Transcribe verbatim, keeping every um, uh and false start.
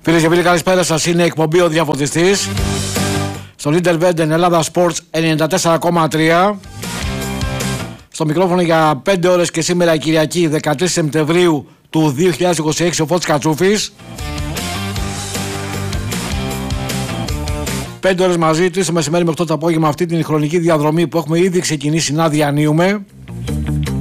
Φίλες και φίλοι, καλησπέρα σας. Είναι η εκπομπή Ο Διαφωτιστής στον Interveden Ελλάδα Sports ενενήντα τέσσερα κόμμα τρία. Στο μικρόφωνο για πέντε ώρες και σήμερα Κυριακή δεκατρείς Σεπτεμβρίου του δύο χιλιάδες είκοσι έξι ο Φώτης Κατσούφης. πέντε ώρες μαζί, τρεις το μεσημέρι με οκτώ το απόγευμα, αυτή την χρονική διαδρομή που έχουμε ήδη ξεκινήσει να διανύουμε.